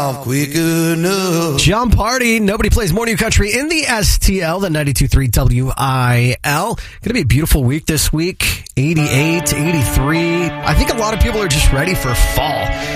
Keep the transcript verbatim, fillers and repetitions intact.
off quick enough. John Party, Nobody Plays More New Country in the S T L, the ninety-two point three W I L. Going to be a beautiful week this week. eighty-eight, eighty-three. I think a lot of people are just ready for fall.